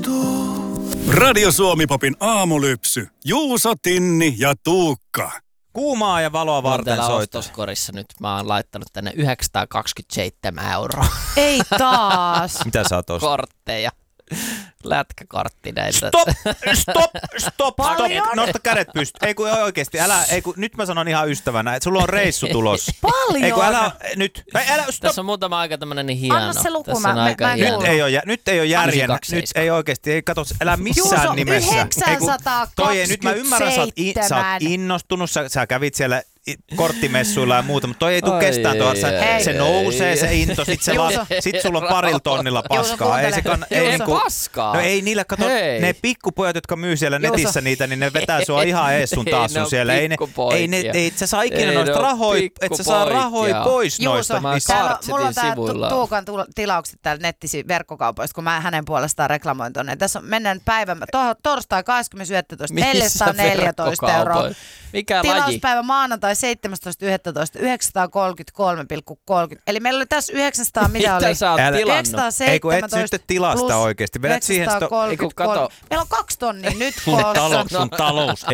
onnistuu. Radio Suomi-popin aamulypsy. Juuso, Tinni ja Tuukka. Kuumaa ja valoa varten soittaa. Ostoskorissa nyt mä oon laittanut tänne 927 €. Ei taas. Mitä sä oot ostanut? Kortteja. Lätkäkortti näitä. Stop. Nosta kädet pystyyn. Ei kun oikeesti, nyt mä sanon ihan ystävänä, että sulla on reissu tulossa. Paljon. Ei kun nyt. Stop. Tässä on muutama aika tämmönen niin hieno. Anna se luku, Tässä on mä aika en hieno. Nyt ei ole järjen. 92. Nyt ei oikeesti, ei katso, älä missään Juuso, nimessä. 927. Nyt mä ymmärrän, sä oot innostunut, sä kävit siellä korttimessuilla ja muuta, mutta toi ei tule kestään tuolla. Se nousee se into, sit sulla on parilla tonnilla paskaa. Paskaa? No ei niillä, kato, ne pikkupojat, jotka myy siellä netissä niitä, niin ne vetää sua ihan ees sun taas sun siellä. Ei et sä saa ikinä noista rahoja, et sä saa rahoja pois noista. Mulla on tää Tuukan tilaukset täällä verkkokaupoista, kun mä hänen puolestaan reklamoin tonne. Tässä on menneen päivän, torstai 20.11. 414 €. Mikä laji? Tilauspäivä maanantai 17.11. 933,30. Eli meillä oli tässä 900, mitä oli? Sä oot tilannut? 917 ei kun et nyt tilasta oikeesti. Vedät siihen 933. Meillä on 2 tonnia nyt sun talous